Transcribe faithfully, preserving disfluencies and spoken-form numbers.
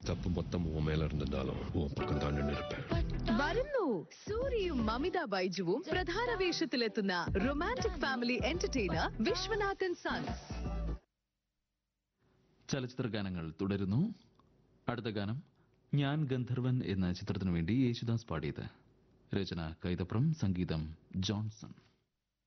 தப்பு மொத்தம் உன் மேல இருந்திருந்தாலும் உன் பக்கம் தான் நின்று இருப்பேன். വരുന്നു സൂര്യയും മമിത ബൈജുവും പ്രധാന വേഷത്തിലെത്തുന്ന romantic family entertainer Viswanathan sons. ചലച്ചിത്ര ഗാനങ്ങൾ തുടരുന്നു. അടുത്ത ഗാനം ഞാൻ ഗന്ധർവൻ എന്ന ചിത്രത്തിനു വേണ്ടി യേശുദാസ് പാടിയത്. രചന കൈതപ്രം, സംഗീതം ജോൺസൺ.